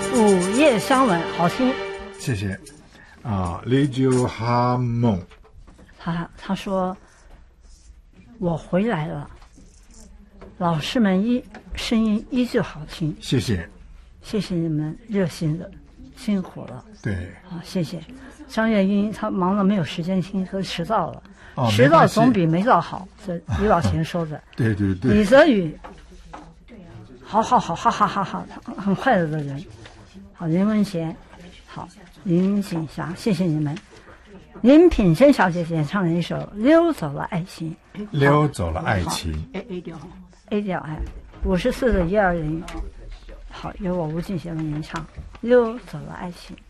午夜相吻，好听。 谢谢啊，Lidio Hamon。 他说我回来了，老师们声音依旧好听。 谢谢， 谢谢你们热心的，辛苦了。 对， 好，谢谢。张月英他忙了没有时间听，和迟到了。 迟到总比没到好，这李老钱说的。 对对对。 李泽宇，好，哈哈哈哈，很快乐的人。好，林文贤，好，林锦霞，谢谢你们。林品珍小姐姐唱了一首《溜走了爱情》， 溜走了爱情。 A 调54的120，好，由我吴俊贤为您唱《溜走了爱情》。